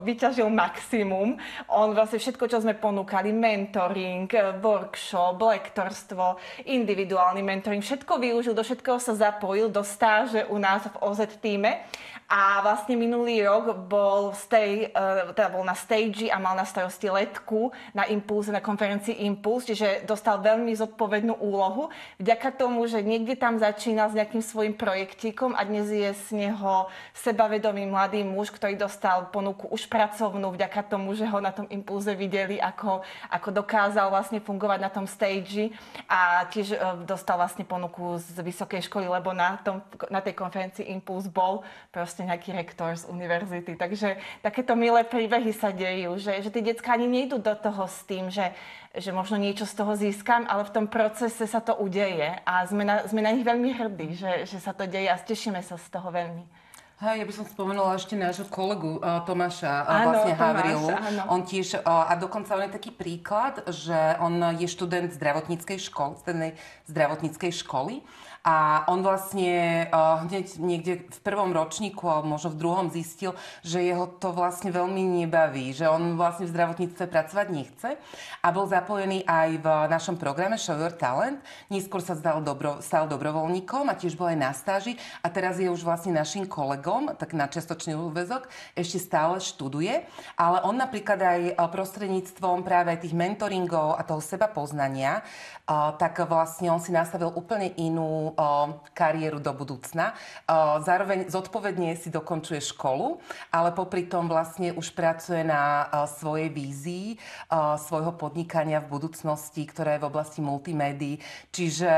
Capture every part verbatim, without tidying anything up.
vyťažil maximum. On vlastne všetko, čo sme ponúkali, mentoring, workshop, lektorstvo, individuálny mentoring, všetko využil, do všetkého sa zapojil, do stáže u nás v ó zet tíme. A vlastne minulý rok bol, stay, teda bol na stage a mal na starosti letku na Impulse, na konferencii Impulse, čiže dostal veľmi zodpovednú úlohu. Vďaka tomu, že niekde tam začínal s nejakým svojím projektíkom a dnes je z neho sebavedomý mladý muž, ktorý dostal ponuku už pracovnú vďaka tomu, že ho na tom Impulse videli, ako, ako dokázal vlastne fungovať na tom stage a tiež dostal vlastne ponuku z vysokej školy, lebo na, tom, na tej konferencii Impulse bol proste nejaký rektor z univerzity. Takže takéto milé príbehy sa dejú, že, že tí decká ani nejdú do toho s tým, že, že možno niečo z toho získam, ale v tom procese sa to udeje a sme na, sme na nich veľmi hrdí, že, že sa to deje a tešíme sa z toho veľmi. Hej, ja by som spomenula ešte nášho kolegu uh, Tomáša, uh, áno, vlastne Tomáš, Havrilu. Áno. On tiež, uh, a dokonca on je taký príklad, že on je študent zdravotníckej školy, strednej zdravotníckej školy. A on vlastne uh, hneď niekde v prvom ročníku, alebo možno v druhom zistil, že jeho to vlastne veľmi nebaví, že on vlastne v zdravotníctve pracovať nechce a bol zapojený aj v našom programe Show Your Talent. Neskôr sa stal, dobro, stal dobrovoľníkom a tiež bol aj na stáži a teraz je už vlastne našim kolegom, tak na čiastočný úväzok, ešte stále študuje, ale on napríklad aj prostredníctvom práve tých mentoringov a toho seba poznania, uh, tak vlastne on si nastavil úplne inú kariéru do budúcna. Zároveň zodpovedne si dokončuje školu, ale popri tom vlastne už pracuje na svojej vízii svojho podnikania v budúcnosti, ktoré je v oblasti multimédií. Čiže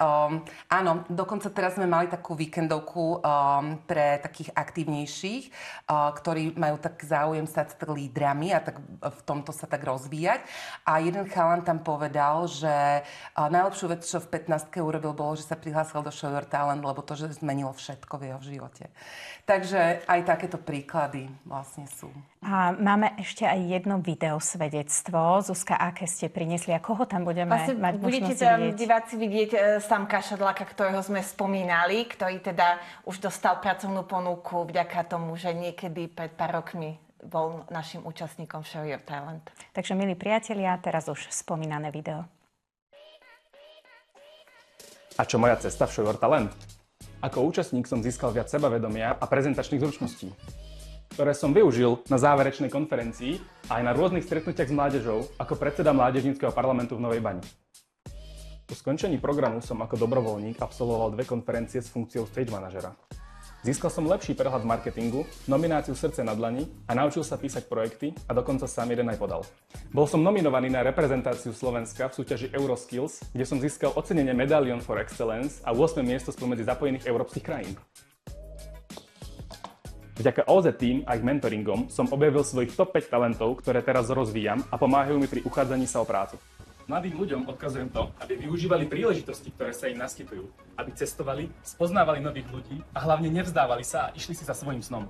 áno, dokonca teraz sme mali takú víkendovku pre takých aktívnejších, ktorí majú tak záujem stať tak lídrami a tak v tomto sa tak rozvíjať. A jeden chalan tam povedal, že najlepšiu vec, čo v pätnástke urobil, bolo, že sa prihlásil do Show Your Talent, lebo to, že zmenilo všetko v jeho živote. Takže aj takéto príklady vlastne sú. A máme ešte aj jedno videosvedectvo. Zuzka, aké ste priniesli a koho tam budeme vlastne mať možnosť vidieť? Budete diváci vidieť Samka Šadláka, ktorého sme spomínali, ktorý teda už dostal pracovnú ponuku vďaka tomu, že niekedy pred pár rokmi bol našim účastníkom Show Your Talent. Takže, milí priatelia, teraz už spomínané video. A čo moja cesta v Show Your Talent? Ako účastník som získal viac sebavedomia a prezentačných zručností, ktoré som využil na záverečnej konferencii a aj na rôznych stretnutiach s mládežou ako predseda Mládežníckeho parlamentu v Novej Bani. Po skončení programu som ako dobrovoľník absolvoval dve konferencie s funkciou stage manažera. Získal som lepší prehľad v marketingu, nomináciu Srdce na dlani a naučil sa písať projekty a dokonca sám jeden aj podal. Bol som nominovaný na reprezentáciu Slovenska v súťaži Euroskills, kde som získal ocenenie Medallion for Excellence a ôsme miesto spomedzi zapojených európskych krajín. Vďaka ó zet Team a ich mentoringom som objavil svojich top päť talentov, ktoré teraz rozvíjam a pomáhajú mi pri uchádzaní sa o prácu. Mladým ľuďom odkazujem to, aby využívali príležitosti, ktoré sa im naskytujú, aby cestovali, spoznávali nových ľudí a hlavne nevzdávali sa a išli si za svojím snom.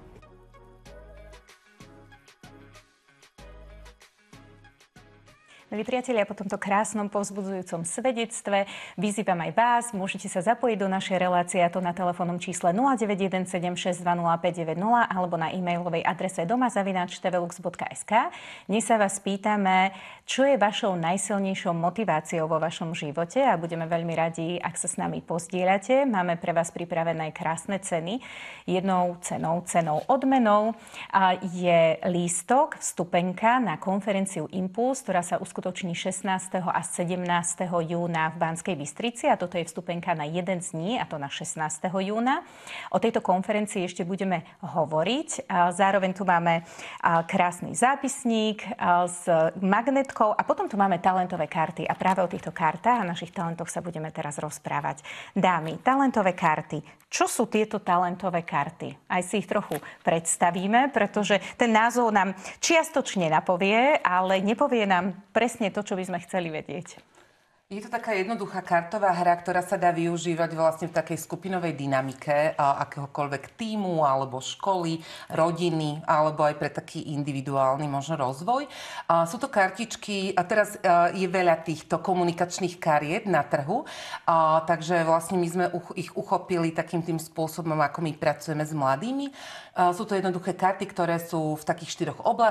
Milí priatelia, po tomto krásnom povzbudzujúcom svedectve vyzývam aj vás, môžete sa zapojiť do našej relácie, a to na telefónnom čísle nula deväť jeden sedem šesť dva nula päť deväť nula alebo na e-mailovej adrese doma zavináč tvelux bodka es ká. Dnes sa vás pýtame, čo je vašou najsilnejšou motiváciou vo vašom živote a budeme veľmi radi, ak sa s nami pozdieľate. Máme pre vás pripravené krásne ceny. Jednou cenou, cenou odmenou je lístok, vstupenka na konferenciu Impulse, ktorá sa uskutoční šestnásteho a sedemnásteho júna v Banskej Bystrici a toto je vstupenka na jeden z dní, a to na šestnásteho júna. O tejto konferencii ešte budeme hovoriť. Zároveň tu máme krásny zápisník s magnetkou a potom tu máme talentové karty a práve o týchto kartách a našich talentoch sa budeme teraz rozprávať. Dámy, talentové karty. Čo sú tieto talentové karty? Aj si ich trochu predstavíme, pretože ten názov nám čiastočne napovie, ale nepovie nám presne to, čo by sme chceli vedieť. Je to taká jednoduchá kartová hra, ktorá sa dá využívať vlastne v takej skupinovej dynamike akéhokoľvek tímu alebo školy, rodiny alebo aj pre taký individuálny možno rozvoj. Sú to kartičky, a teraz je veľa týchto komunikačných kariet na trhu, takže vlastne my sme ich uchopili takým tým spôsobom, ako my pracujeme s mladými. Sú to jednoduché karty, ktoré sú v takých štyroch oblastiach.